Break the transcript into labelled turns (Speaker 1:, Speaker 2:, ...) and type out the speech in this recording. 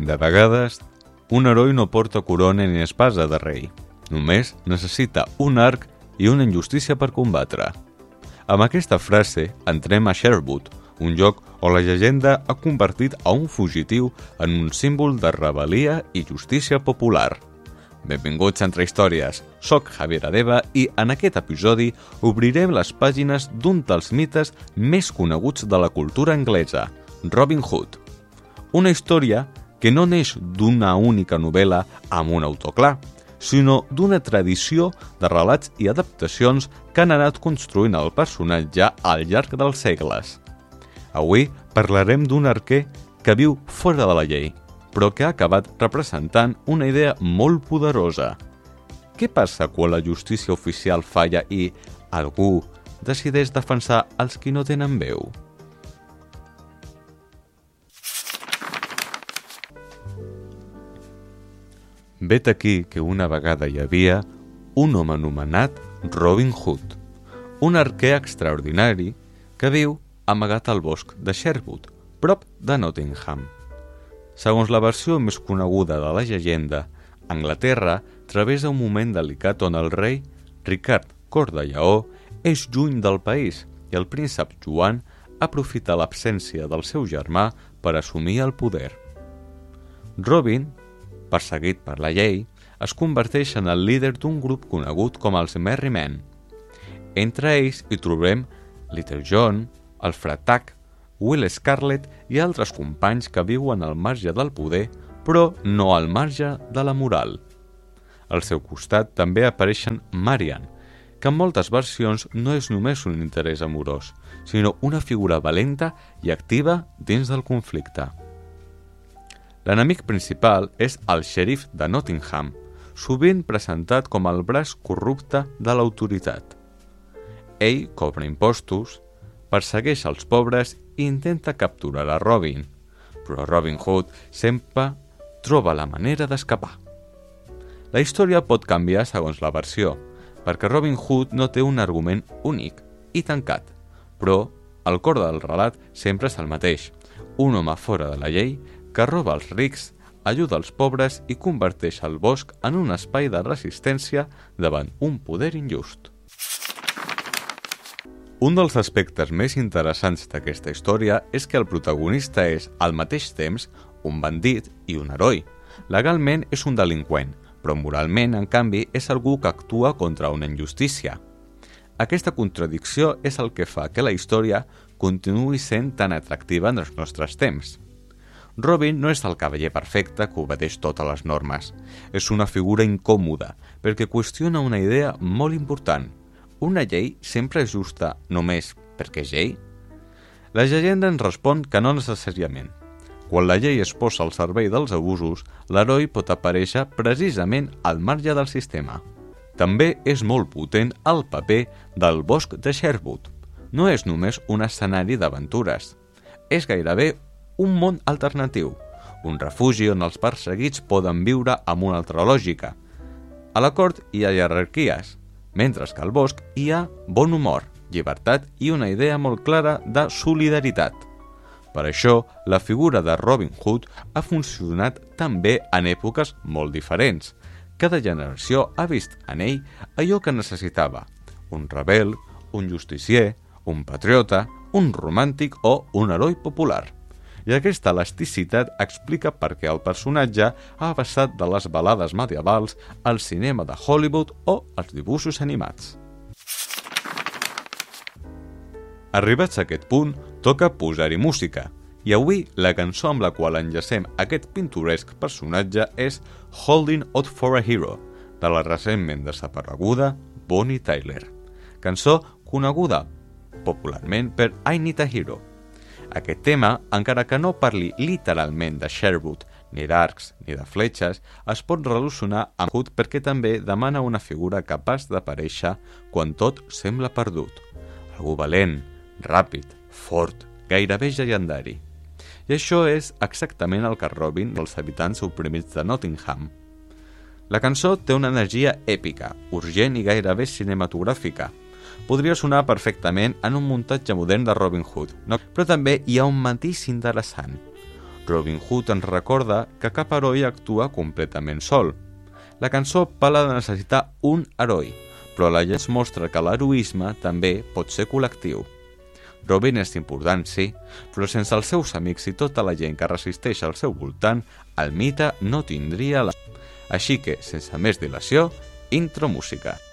Speaker 1: De vegades, un heroi no porta corona ni espasa de rei. Només necessita un arc i una injustícia per combatre. Amb aquesta frase entrem a Sherwood, un lloc on la llegenda ha convertit a un fugitiu en un símbol de rebel·lia i justícia popular. Benvinguts a Entre Històries, soc Javier Adeba i en aquest episodi obrirem les pàgines d'un dels mites més coneguts de la cultura anglesa, Robin Hood. Una història que no neix d'una única novel·la amb un autor clar, sinó d'una tradició de relats i adaptacions que han anat construint el personatge al llarg dels segles. Avui parlarem d'un arquer que viu fora de la llei, però que ha acabat representant una idea molt poderosa. Què passa quan la justícia oficial falla i algú decideix defensar els qui no tenen veu? Vet aquí que una vegada hi havia un home anomenat Robin Hood, un arquer extraordinari que viu amagat al bosc de Sherwood, prop de Nottingham. Segons la versió més coneguda de la llegenda, Anglaterra travessa un moment delicat on el rei Ricard Cor de Lleó és lluny del país i el príncep Joan aprofita l'absència del seu germà per assumir el poder. Robin, perseguit per la llei, es converteix en el líder d'un grup conegut com els Merry Men. Entre ells hi trobem Little John, Alfred Tuck, Will Scarlet i altres companys que viuen al marge del poder, però no al marge de la moral. Al seu costat també apareixen Marian, que en moltes versions no és només un interès amorós, sinó una figura valenta i activa dins del conflicte. L'enemic principal és el xèrif de Nottingham, sovint presentat com el braç corrupte de l'autoritat. Ell cobra impostos, persegueix els pobres i intenta capturar a Robin, però Robin Hood sempre troba la manera d'escapar. La història pot canviar segons la versió, perquè Robin Hood no té un argument únic i tancat, però el cor del relat sempre és el mateix, un home fora de la llei que roba els rics, ajuda els pobres i converteix el bosc en un espai de resistència davant un poder injust. Un dels aspectes més interessants d'aquesta història és que el protagonista és, al mateix temps, un bandit i un heroi. Legalment és un delinqüent, però moralment, en canvi, és algú que actua contra una injustícia. Aquesta contradicció és el que fa que la història continuï sent tan atractiva en els nostres temps. Robin no és el cavaller perfecte que obedeix totes les normes. És una figura incòmoda perquè qüestiona una idea molt important. Una llei sempre és justa només perquè és llei? La llegenda ens respon que no necessàriament. Quan la llei es posa al servei dels abusos, l'heroi pot aparèixer precisament al marge del sistema. També és molt potent el paper del bosc de Sherwood. No és només un escenari d'aventures. És gairebé un món alternatiu, un refugi on els perseguits poden viure amb una altra lògica. A la cort hi ha jerarquies, mentre que al bosc hi ha bon humor, llibertat i una idea molt clara de solidaritat. Per això, la figura de Robin Hood ha funcionat també en èpoques molt diferents. Cada generació ha vist en ell allò que necessitava: un rebel, un justicier, un patriota, un romàntic o un heroi popular. I aquesta elasticitat explica per què el personatge ha passat de les balades medievals al cinema de Hollywood o als dibuixos animats. Arribats a aquest punt, toca posar-hi música, i avui la cançó amb la qual enllacem aquest pintoresc personatge és Holding Out for a Hero, de la recentment desapareguda Bonnie Tyler, cançó coneguda popularment per I Need a Hero. Aquest tema, encara que no parli literalment de Sherwood, ni d'arcs, ni de fletxes, es pot relacionar amb Hood perquè també demana una figura capaç d'aparèixer quan tot sembla perdut. Algú valent, ràpid, fort, gairebé llegendari. I això és exactament el que Robin dels habitants oprimits de Nottingham. La cançó té una energia èpica, urgent i gairebé cinematogràfica. Podria sonar perfectament en un muntatge modern de Robin Hood, però també hi ha un matís interessant. Robin Hood ens recorda que cap heroi actua completament sol. La cançó parla de necessitar un heroi, però la llei mostra que l'heroisme també pot ser col·lectiu. Robin és important, sí, però sense els seus amics i tota la gent que resisteix al seu voltant, el mite no tindria la... Així que, sense més dilació, intro música.